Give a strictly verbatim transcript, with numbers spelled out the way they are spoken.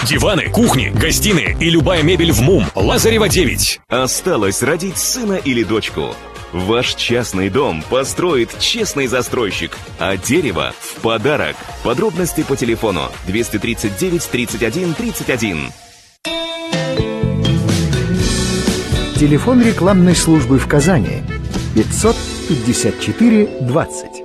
Диваны, кухни, гостиные и любая мебель в МУМ. Лазарева девять. Осталось родить сына или дочку. Ваш частный дом построит честный застройщик, а дерево в подарок. Подробности по телефону двести тридцать девять тридцать один тридцать один. Телефон рекламной службы в Казани пятьсот пятьдесят четыре двадцать.